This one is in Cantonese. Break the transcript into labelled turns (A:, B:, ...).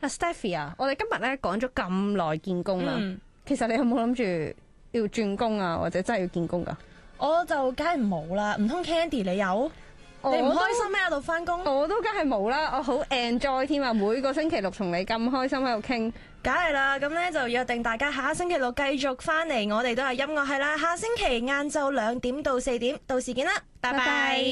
A: 阿 Stephy 啊，我哋今日咧講咗咁耐見工啦，其實你有冇諗住要轉工啊，或者真係要見工噶？
B: 我就梗係冇啦，唔通 Candy 你有？你唔開心咩喺度翻工？
A: 我都梗係冇啦，我好 enjoy 添啊！每個星期六同你咁開心喺度傾，
B: 梗係啦，咁咧就約定大家下星期六繼續翻嚟，我哋都係音樂係啦，下星期晏晝2點到4點，到時見啦，拜拜。